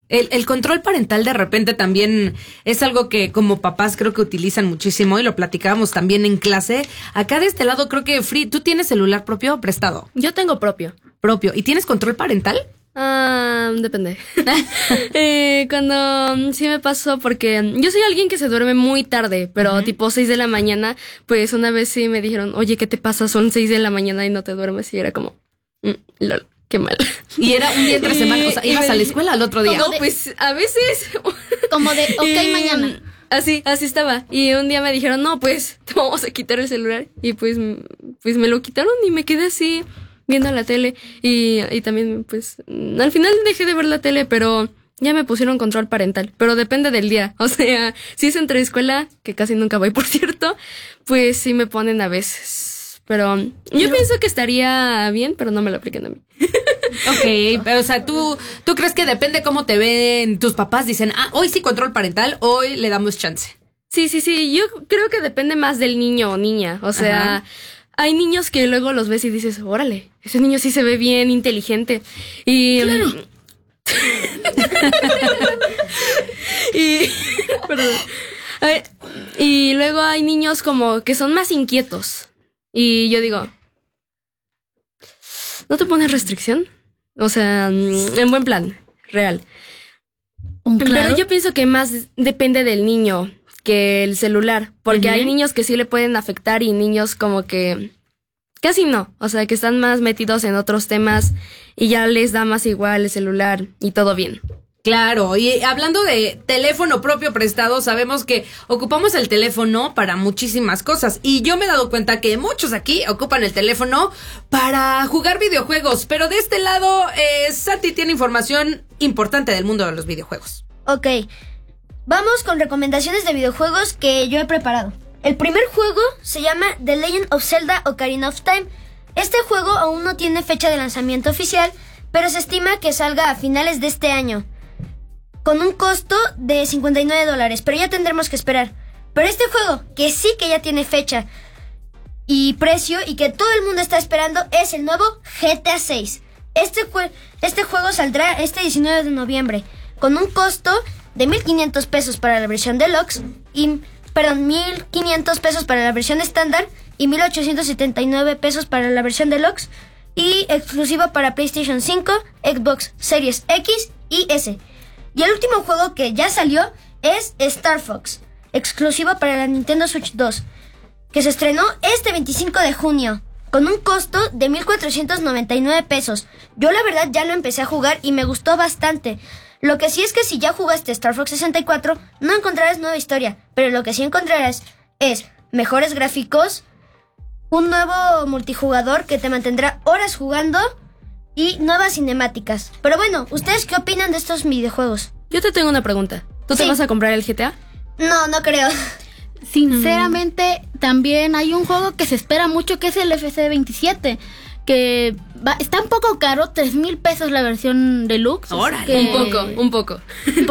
El control parental de repente también es algo que como papás creo que utilizan muchísimo y lo platicábamos también en clase. Acá de este lado creo que Free, ¿tú tienes celular propio o prestado? Yo tengo propio. Propio. ¿Y tienes control parental? Depende. Cuando sí me pasó, porque yo soy alguien que se duerme muy tarde, pero tipo 6 de la mañana, pues una vez sí me dijeron, oye, ¿qué te pasa? Son 6 de la mañana y no te duermes. Y era como, lol, qué mal. Y era un día entre semana, o sea, ¿ibas a la escuela al otro día? No, pues a veces. Como de, mañana. Así estaba. Y un día me dijeron, no, pues te vamos a quitar el celular. Y pues me lo quitaron y me quedé así viendo la tele y también pues al final dejé de ver la tele, pero ya me pusieron control parental, pero depende del día, o sea, si es entre escuela, que casi nunca voy por cierto, pues sí me ponen a veces, pero yo pienso que estaría bien, pero no me lo apliquen a mí. Ok, pero o sea, ¿tú crees que depende cómo te ven tus papás? Dicen, hoy sí control parental, hoy le damos chance. Sí, yo creo que depende más del niño o niña, o sea... Ajá. Hay niños que luego los ves y dices, órale, ese niño sí se ve bien inteligente. Y... Claro. Perdón. Y luego hay niños como que son más inquietos. Y yo digo, ¿no te pones restricción? O sea, en buen plan, real. Claro. Pero yo pienso que más depende del niño que el celular, porque hay niños que sí le pueden afectar y niños como que casi no, o sea, que están más metidos en otros temas y ya les da más igual el celular y todo bien. Claro, y hablando de teléfono propio prestado, sabemos que ocupamos el teléfono para muchísimas cosas y yo me he dado cuenta que muchos aquí ocupan el teléfono para jugar videojuegos, pero de este lado, Santi tiene información importante del mundo de los videojuegos. Ok. Vamos con recomendaciones de videojuegos que yo he preparado. El primer juego se llama The Legend of Zelda Ocarina of Time. Este juego aún no tiene fecha de lanzamiento oficial, pero se estima que salga a finales de este año, con un costo de $59, pero ya tendremos que esperar. Pero este juego, que sí que ya tiene fecha y precio y que todo el mundo está esperando, es el nuevo GTA 6. Este juego saldrá este 19 de noviembre, con un costo de $1,500 para la versión deluxe $1,500 para la versión estándar y $1,879 para la versión deluxe y exclusiva para PlayStation 5, Xbox Series X y S. Y el último juego que ya salió es Star Fox, exclusiva para la Nintendo Switch 2, que se estrenó este 25 de junio, con un costo de $1,499. Yo la verdad ya lo empecé a jugar y me gustó bastante. Lo que sí es que si ya jugaste Star Fox 64, no encontrarás nueva historia, pero lo que sí encontrarás es mejores gráficos, un nuevo multijugador que te mantendrá horas jugando y nuevas cinemáticas. Pero bueno, ¿ustedes qué opinan de estos videojuegos? Yo te tengo una pregunta. ¿Tú te vas a comprar el GTA? No creo. Sinceramente, también hay un juego que se espera mucho que es el FC27, que está un poco caro, $3,000 la versión deluxe. ¡Órale! Un poco.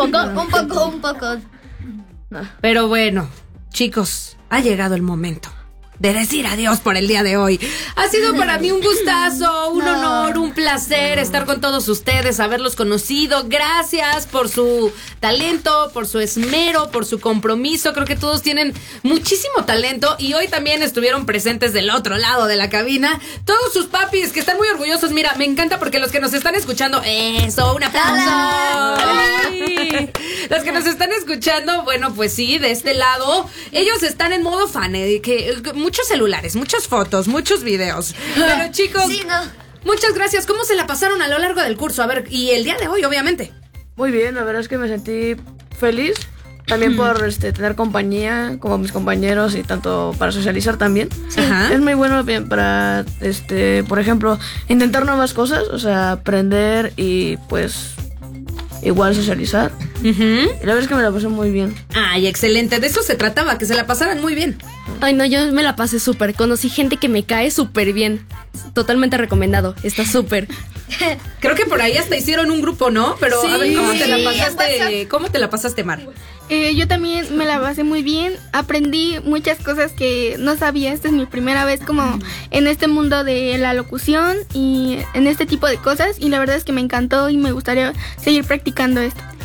No. Pero bueno, chicos, ha llegado el momento de decir adiós por el día de hoy. Ha sido para mí un gustazo, un honor, un placer estar con todos ustedes, haberlos conocido. Gracias por su talento, por su esmero, por su compromiso. Creo que todos tienen muchísimo talento y hoy también estuvieron presentes del otro lado de la cabina. Todos sus papis que están muy orgullosos. Mira, me encanta porque los que nos están escuchando, eso, un aplauso. Los que nos están escuchando, bueno, pues sí, de este lado, ellos están en modo fan, muchos celulares, muchas fotos, muchos videos. Pero chicos, sí, muchas gracias. ¿Cómo se la pasaron a lo largo del curso? A ver, y el día de hoy, obviamente. Muy bien, la verdad es que me sentí feliz. También por tener compañía, como mis compañeros, y tanto para socializar también. Sí. Ajá. Es muy bueno para, por ejemplo, intentar nuevas cosas, o sea, aprender y pues igual socializar. Y la verdad es que me la pasé muy bien. Ay, excelente, de eso se trataba, que se la pasaran muy bien. Ay, no, yo me la pasé súper. Conocí gente que me cae súper bien. Totalmente recomendado, está súper. Creo que por ahí hasta hicieron un grupo, ¿no? Pero sí, a ver, ¿cómo te la pasaste? ¿Cómo te la pasaste, Mar? Yo también me la pasé muy bien. Aprendí muchas cosas que no sabía. Esta es mi primera vez como en este mundo de la locución y en este tipo de cosas. Y la verdad es que me encantó y me gustaría seguir practicando esto.